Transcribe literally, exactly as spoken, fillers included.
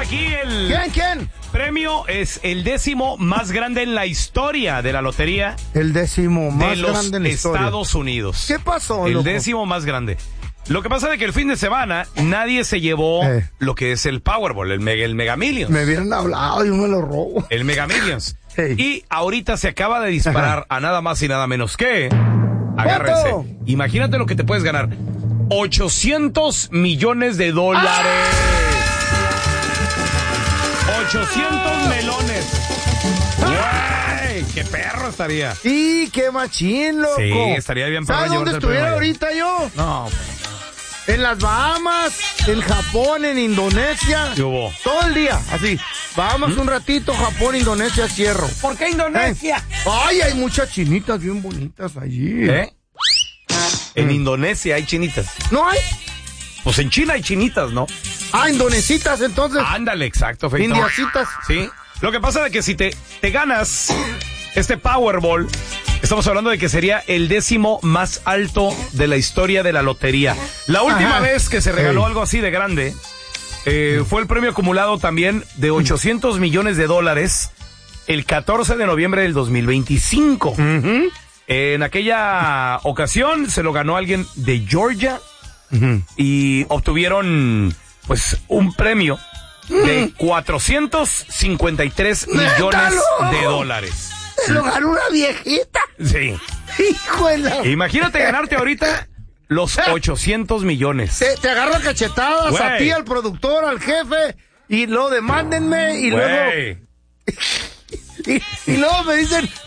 aquí el... ¿Quién, quién? Premio es el décimo más grande en la historia de la lotería. El décimo más de los grande en la historia. Estados Unidos. ¿Qué pasó, El loco? décimo más grande. Lo que pasa es que el fin de semana nadie se llevó Eh. lo que es el Powerball, el Mega, el Mega Millions. Me hubieran hablado y yo me lo robo. El Mega Millions. Hey. Y ahorita se acaba de disparar Ajá. a nada más y nada menos que... Agárrense. ¿Cuánto? Imagínate lo que te puedes ganar. ochocientos millones de dólares. ochocientos melones. ¡Güey! ¡Qué perro estaría! Y qué machín, loco. Sí, estaría bien para ¿Sabes dónde llevarse el estuviera premio ahorita yo? No. En las Bahamas, en Japón, en Indonesia. ¿Qué hubo? Todo el día, así. Bahamas un ratito, Japón, Indonesia, cierro. ¿Por qué Indonesia? Eh. Ay, hay muchas chinitas bien bonitas allí. ¿Eh? En Indonesia hay chinitas. ¿No hay? Pues en China hay chinitas, ¿no? Ah, indonesitas, entonces. Ándale, exacto, Feito. Indiacitas. Sí. Lo que pasa es que si te, te ganas este Powerball, estamos hablando de que sería el décimo más alto de la historia de la lotería. La última Ajá. vez que se regaló Hey. algo así de grande eh, fue el premio acumulado también de ochocientos millones de dólares el catorce de noviembre del dos mil veinticinco. Uh-huh. En aquella ocasión se lo ganó alguien de Georgia Uh-huh. y obtuvieron pues un premio de cuatrocientos cincuenta y tres millones de dólares. Se lo ganó una viejita. Sí. Hijo de la... Imagínate ganarte ahorita los ochocientos millones. Te, te agarro a cachetadas Güey. a ti, al productor, al jefe, y luego demándenme, y luego... Güey. Y, y luego me dicen,